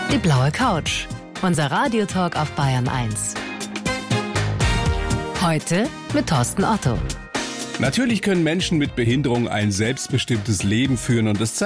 Die blaue Couch. Unser Radiotalk auf Bayern 1. Heute mit Thorsten Otto. Natürlich können Menschen mit Behinderung ein selbstbestimmtes Leben führen und es